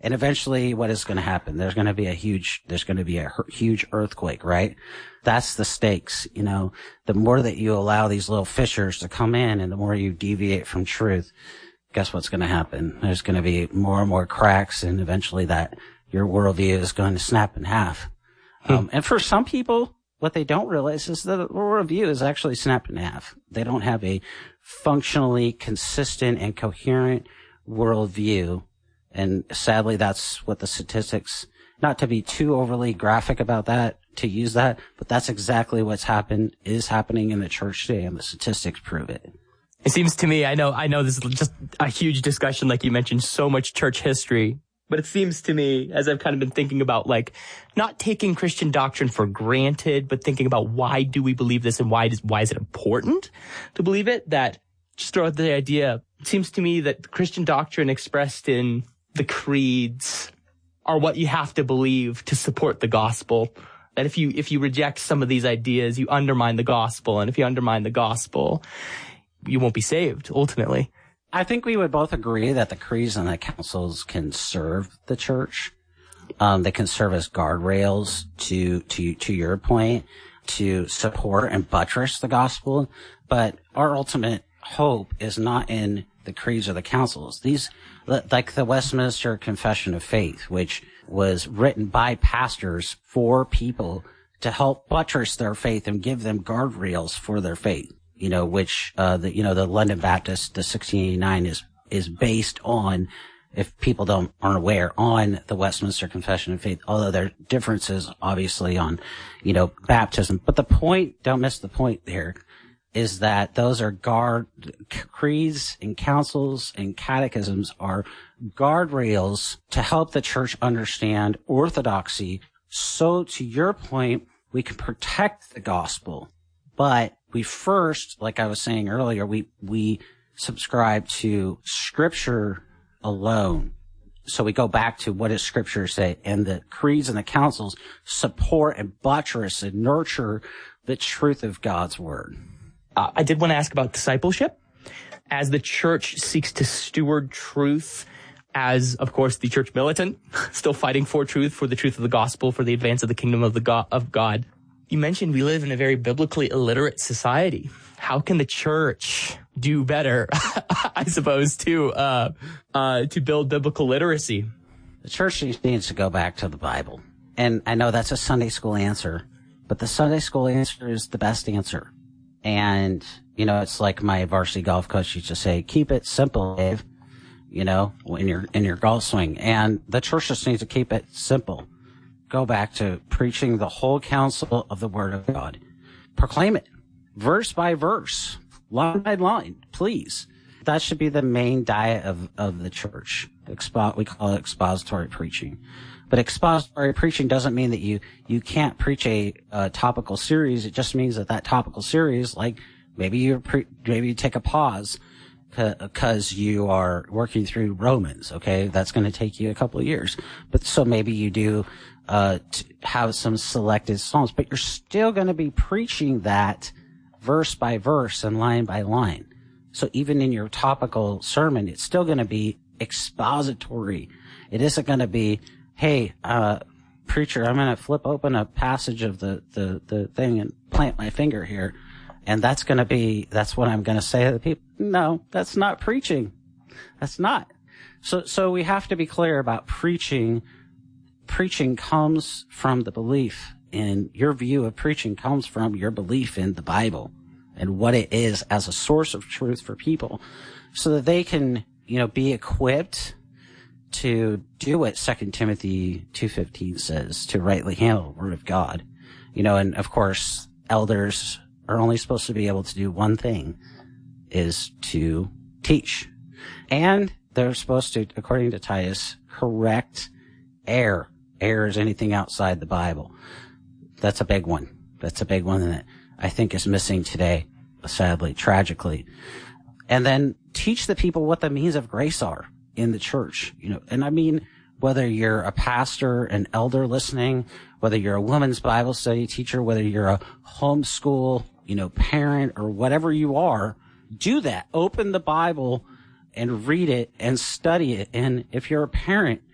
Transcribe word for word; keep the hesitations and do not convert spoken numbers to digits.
And eventually what is going to happen? There's going to be a huge, there's going to be a huge earthquake, right? That's the stakes. You know, the more that you allow these little fissures to come in and the more you deviate from truth, guess what's going to happen? There's going to be more and more cracks, and eventually that your worldview is going to snap in half. Hmm. Um, and for some people, what they don't realize is that the worldview is actually snapped in half. They don't have a functionally consistent and coherent worldview. And sadly, that's what the statistics, not to be too overly graphic about that, to use that, but that's exactly what's happened, is happening in the church today, and the statistics prove it. It seems to me, I know, I know this is just a huge discussion, like you mentioned, so much church history, but it seems to me, as I've kind of been thinking about, like, not taking Christian doctrine for granted, but thinking about why do we believe this and why does, why is it important to believe it, that just throw out the idea, it seems to me that Christian doctrine expressed in the creeds are what you have to believe to support the gospel. That if you, if you reject some of these ideas, you undermine the gospel. And if you undermine the gospel, you won't be saved, ultimately. I think we would both agree that the creeds and the councils can serve the church. Um, they can serve as guardrails to, to, to your point, to support and buttress the gospel. But our ultimate hope is not in the creeds or the councils. These, like the Westminster Confession of Faith, which was written by pastors for people to help buttress their faith and give them guardrails for their faith. You know, which, uh, the, you know, the London Baptist, the sixteen eighty-nine is, is based on, if people don't, aren't aware, on the Westminster Confession of Faith, although there are differences, obviously, on, you know, baptism. But the point, don't miss the point there, is that those are guard, creeds and councils and catechisms are guardrails to help the church understand orthodoxy. So to your point, we can protect the gospel, but we first, like I was saying earlier, we, we subscribe to scripture alone. So we go back to what does scripture say, and the creeds and the councils support and buttress and nurture the truth of God's word. Uh, I did want to ask about discipleship. As the church seeks to steward truth, as, of course, the church militant, still fighting for truth, for the truth of the gospel, for the advance of the kingdom of the God, of God. You mentioned we live in a very biblically illiterate society. How can the church do better, I suppose, to, uh, uh, to build biblical literacy? The church needs to go back to the Bible. And I know that's a Sunday school answer, but the Sunday school answer is the best answer. And, you know, it's like my varsity golf coach used to say, keep it simple, Dave, you know, in your, in your golf swing. And the church just needs to keep it simple. Go back to preaching the whole counsel of the word of God. Proclaim it verse by verse, line by line, please. That should be the main diet of, of the church. Expo- we call it expository preaching. But expository preaching doesn't mean that you, you can't preach a, a topical series. It just means that that topical series, like maybe you pre- maybe you take a pause because you are working through Romans. Okay. That's going to take you a couple of years. But so maybe you do, uh, to have some selected Psalms, but you're still going to be preaching that verse by verse and line by line. So even in your topical sermon, it's still going to be expository. It isn't going to be, hey, uh, preacher, I'm going to flip open a passage of the, the, the thing and plant my finger here. And that's going to be, that's what I'm going to say to the people. No, that's not preaching. That's not. So, so we have to be clear about preaching. Preaching comes from the belief, and your view of preaching comes from your belief in the Bible and what it is as a source of truth for people so that they can, you know, be equipped to do what Second Timothy two fifteen says, to rightly handle the word of God. You know, and of course, elders are only supposed to be able to do one thing, is to teach. And they're supposed to, according to Titus, correct error. Error is anything outside the Bible. That's a big one. That's a big one that I think is missing today, sadly, tragically. And then teach the people what the means of grace are in the church. You know, and I mean, whether you're a pastor, an elder listening, whether you're a women's Bible study teacher, whether you're a homeschool, you know, parent or whatever you are, do that. Open the Bible and read it and study it. And if you're a parent,